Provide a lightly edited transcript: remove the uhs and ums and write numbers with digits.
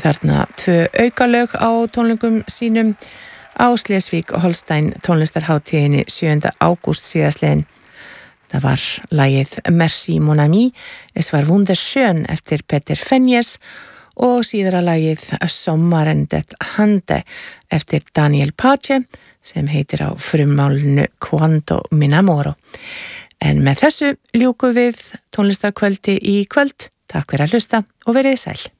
þarna 2 aukalög á tónleikum sínum á Schleswig-Holstein tónlistarhátíðinni 7. ágúst síðastliðinn. Það var lagið Merci mon ami, es var wunderschön eftir Peter Fenjes og síðara lagið Sommaren det hande eftir Daniel Pace sem heitir á frummálinu Quanto mi namoro. En með þessu ljúkum við tónlistarkvöldi í kvöld. Takk fyrir að hlusta og verið sæl.